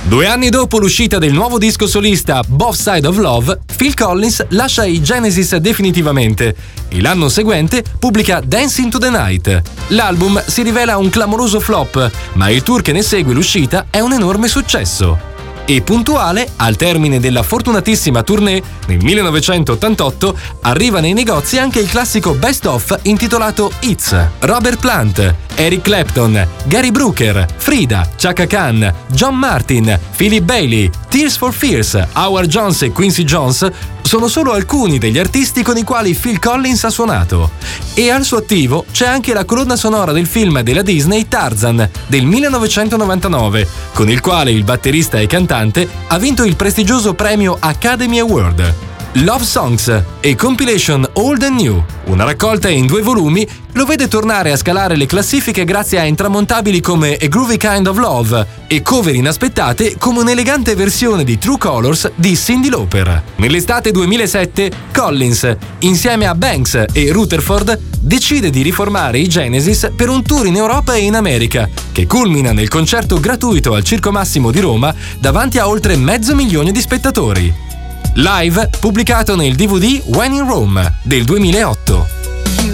2 anni dopo l'uscita del nuovo disco solista Both Side of Love, Phil Collins lascia i Genesis definitivamente e l'anno seguente pubblica Dance into the Night. L'album si rivela un clamoroso flop, ma il tour che ne segue l'uscita è un enorme successo. E puntuale, al termine della fortunatissima tournée, nel 1988 arriva nei negozi anche il classico Best Of intitolato Hits. Robert Plant, Eric Clapton, Gary Brooker, Frida, Chaka Khan, John Martin, Philip Bailey, Tears for Fears, Howard Jones e Quincy Jones sono solo alcuni degli artisti con i quali Phil Collins ha suonato. E al suo attivo c'è anche la colonna sonora del film della Disney Tarzan del 1999, con il quale il batterista e cantante ha vinto il prestigioso premio Academy Award. Love Songs e Compilation Old and New, una raccolta in 2 volumi, lo vede tornare a scalare le classifiche grazie a intramontabili come A Groovy Kind of Love e cover inaspettate come un'elegante versione di True Colors di Cyndi Lauper. Nell'estate 2007, Collins, insieme a Banks e Rutherford, decide di riformare i Genesis per un tour in Europa e in America, che culmina nel concerto gratuito al Circo Massimo di Roma davanti a oltre 500.000 di spettatori. Live pubblicato nel DVD When in Rome del 2008.